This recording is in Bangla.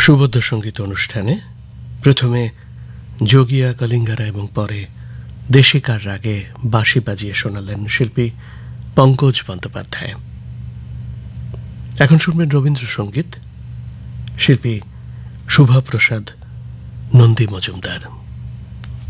সুবদ্ধ সঙ্গীত অনুষ্ঠানে প্রথমে যোগিয়া কলিঙ্গারা এবং পরে দেশিকার রাগে বাঁশি বাজিয়ে শোনালেন শিল্পী পঙ্কজ বন্দ্যোপাধ্যায়। এখন শুনবেন রবীন্দ্রসঙ্গীত, শিল্পী শুভা প্রসাদ নন্দী মজুমদার।